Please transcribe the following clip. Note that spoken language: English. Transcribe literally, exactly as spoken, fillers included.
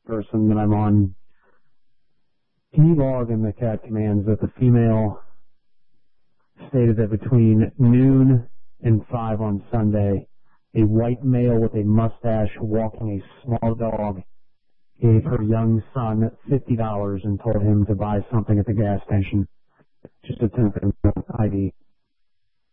person that I'm on, can you log in the cat commands that the female stated that between noon and five on Sunday, a white male with a mustache walking a small dog gave her young son fifty dollars and told him to buy something at the gas station. Just a ten I D.